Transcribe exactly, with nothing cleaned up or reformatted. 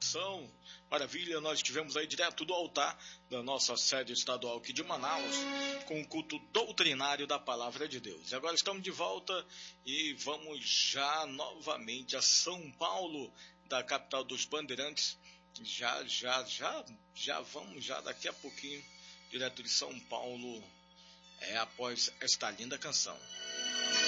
canção. Maravilha, nós estivemos aí direto do altar da nossa sede estadual aqui de Manaus, com o culto doutrinário da Palavra de Deus. E agora estamos de volta e vamos já novamente a São Paulo, da capital dos Bandeirantes. Já, já, já, já vamos já daqui a pouquinho, direto de São Paulo, é após esta linda canção.